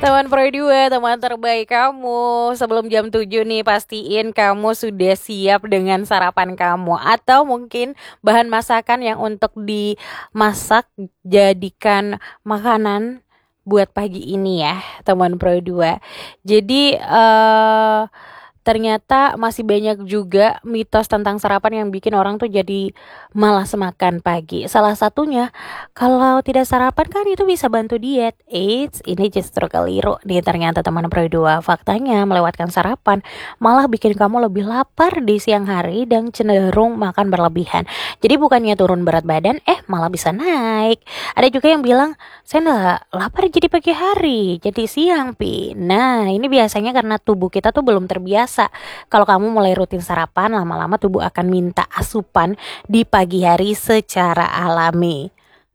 Teman Pro 2, teman terbaik kamu. Sebelum jam 7 nih, pastiin kamu sudah siap dengan sarapan kamu. Atau mungkin bahan masakan yang untuk dimasak, jadikan makanan buat pagi ini ya, teman Pro 2. Jadi, ternyata masih banyak juga mitos tentang sarapan yang bikin orang tuh jadi malas makan pagi. Salah satunya, kalau tidak sarapan kan itu bisa bantu diet. Eits, ini justru keliru nih ternyata teman Pro 2. Faktanya melewatkan sarapan malah bikin kamu lebih lapar di siang hari dan cenderung makan berlebihan. Jadi bukannya turun berat badan, malah bisa naik. Ada juga yang bilang, saya nggak lapar jadi pagi hari, jadi siang, Pi. Nah, ini biasanya karena tubuh kita tuh belum terbiasa. Kalau kamu mulai rutin sarapan, lama-lama tubuh akan minta asupan di pagi hari secara alami.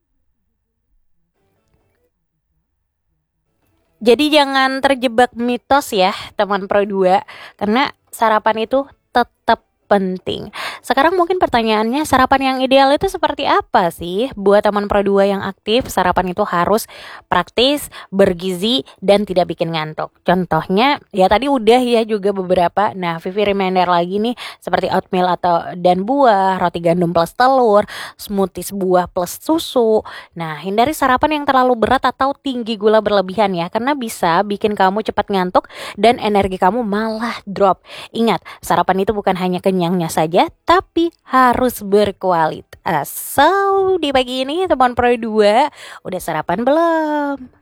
Jadi jangan terjebak mitos ya, teman Pro 2, karena sarapan itu tetap penting. Sekarang mungkin pertanyaannya, sarapan yang ideal itu seperti apa sih? Buat teman Pro 2 yang aktif, sarapan itu harus praktis, bergizi, dan tidak bikin ngantuk. Contohnya, ya tadi udah ya juga beberapa. Nah, Vivi reminder lagi nih, seperti oatmeal dan buah, roti gandum plus telur, smoothies buah plus susu. Nah, hindari sarapan yang terlalu berat atau tinggi gula berlebihan ya, karena bisa bikin kamu cepat ngantuk dan energi kamu malah drop. Ingat, sarapan itu bukan hanya kenyangnya saja, tapi harus berkualitas. So, di pagi ini teman Pro 2, udah sarapan belum?